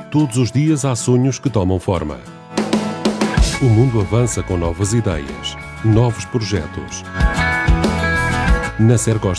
Todos os dias há sonhos que tomam forma. O mundo avança com novas ideias, novos projetos. Na Sercos